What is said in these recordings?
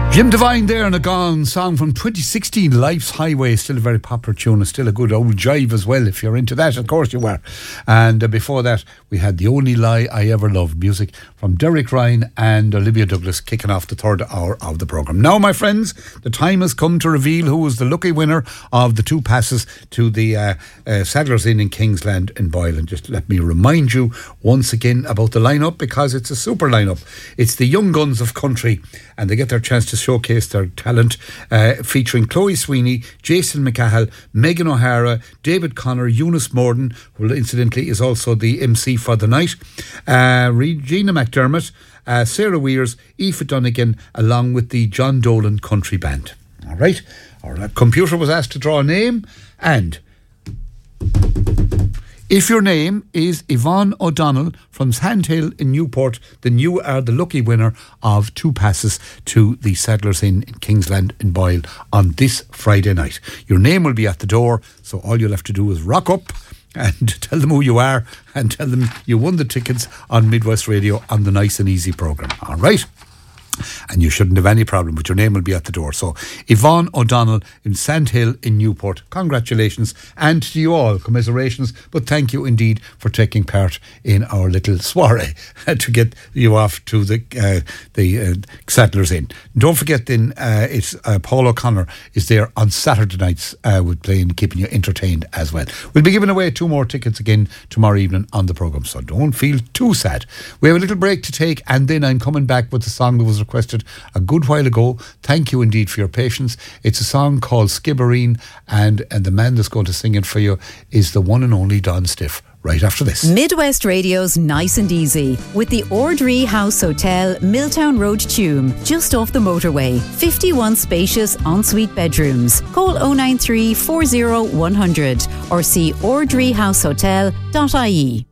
Jim Devine there and a Gone song from 2016, Life's Highway, still a very popular tune, still a good old jive as well, if you're into that, of course you were. And before that we had The Only Lie I Ever Loved, music from Derek Ryan and Olivia Douglas, kicking off the third hour of the programme. Now my friends, the time has come to reveal who is the lucky winner of the 2 passes to the Sadler's Inn in Kingsland in Boyle. And just let me remind you once again about the lineup, because it's a super lineup. It's the young guns of country, and they get their chance to showcase their talent, featuring Chloe Sweeney, Jason McCahill, Megan O'Hara, David Connor, Eunice Morden, who incidentally is also the MC for the night, Regina McDermott, Sarah Weirs, Aoife Dunnigan, along with the John Dolan Country Band. All right, our computer was asked to draw a name, and if your name is Yvonne O'Donnell from Sandhill in Newport, then you are the lucky winner of 2 passes to the Sadler's Inn in Kingsland in Boyle on this Friday night. Your name will be at the door, so all you'll have to do is rock up and tell them who you are and tell them you won the tickets on Midwest Radio on the Nice and Easy programme. All right? And you shouldn't have any problem, but your name will be at the door. So Yvonne O'Donnell in Sandhill in Newport, congratulations, and to you all, commiserations, but thank you indeed for taking part in our little soiree to get you off to the Sadler's Inn. Don't forget then, it's Paul O'Connor is there on Saturday nights with playing, keeping you entertained as well. We'll be giving away 2 more tickets again tomorrow evening on the programme, so don't feel too sad. We have a little break to take, and then I'm coming back with the song that was requested a good while ago. Thank you indeed for your patience. It's a song called Skibbereen, and the man that's going to sing it for you is the one and only Don Stiff. Right after this. Midwest Radio's Nice and Easy with the Ordree House Hotel, Milltown Road, Tuam, just off the motorway. 51 spacious ensuite bedrooms. Call 093 40 100 or see ordreehousehotel.ie.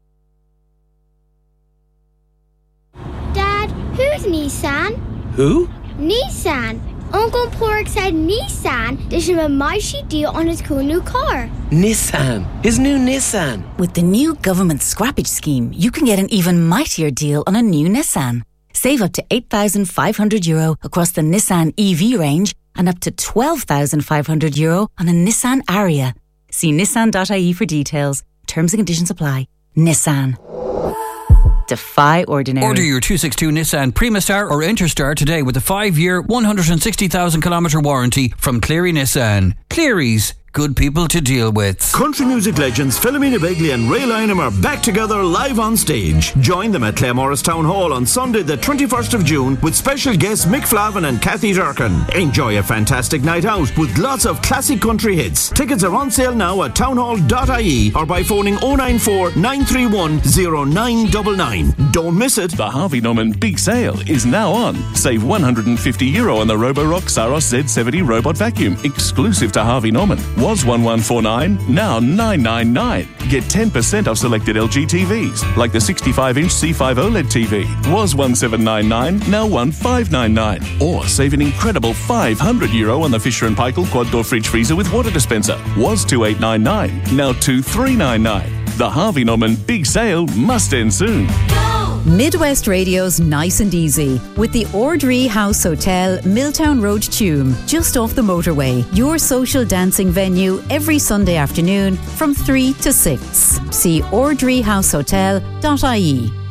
Dad, who's Nissan? Who? Nissan. Uncle Pork said Nissan. They should have a mighty deal on his cool new car. Nissan. His new Nissan. With the new government scrappage scheme, you can get an even mightier deal on a new Nissan. Save up to €8,500 across the Nissan EV range and up to €12,500 on a Nissan Ariya. See nissan.ie for details. Terms and conditions apply. Nissan. Defy ordinary. Order your 262 Nissan Primastar or Interstar today with a 5-year, 160,000 kilometre warranty from Cleary Nissan. Cleary's, good people to deal with. Country music legends Philomena Begley and Ray Lynham are back together live on stage. Join them at Claremorris Town Hall on Sunday the 21st of June with special guests Mick Flavin and Kathy Durkin. Enjoy a fantastic night out with lots of classic country hits. Tickets are on sale now at townhall.ie or by phoning 094 931 0999. Don't miss it. The Harvey Norman Big Sale is now on. Save €150 on the Roborock Saros Z70 robot vacuum, exclusive to Harvey Norman. Was 1149, now 999. Get 10% off selected LG TVs, like the 65-inch C5 OLED TV. Was 1799, now 1599. Or save an incredible €500 on the Fisher & Paykel quad-door fridge freezer with water dispenser. Was 2899, now 2399. The Harvey Norman Big Sale must end soon. Midwest Radio's Nice and Easy with the Ordree House Hotel, Milltown Road, Tuam, just off the motorway. Your social dancing venue every Sunday afternoon from 3 to 6. See ordreehousehotel.ie.